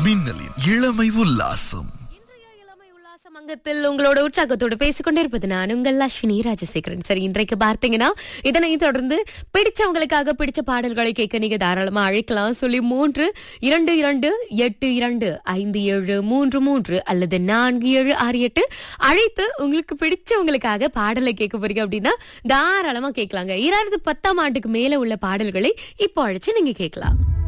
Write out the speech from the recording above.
மின்னலின் இளமை உல்லாசம். மங்கத்தில் உங்களோட உற்சாகத்தோடு பேசிக்கொண்டிருப்பது நான் உங்கள் அஸ்வினி ராஜசேகரன். சரி, இன்றைக்கு பார்த்தீங்கன்னா இதனை தொடர்ந்து பிடிச்சவங்களுக்காக பிடிச்ச பாடல்களை கேட்க நீங்க தாராளமா அழைக்கலாம். 3222575333 அல்லது 4768 அழைத்து உங்களுக்கு பிடிச்சவங்களுக்காக பாடலை கேட்க போறீங்க அப்படின்னா தாராளமா கேட்கலாங்க. 2010ஆம் ஆண்டுக்கு மேல உள்ள பாடல்களை இப்போ அழைச்சு நீங்க கேட்கலாம்.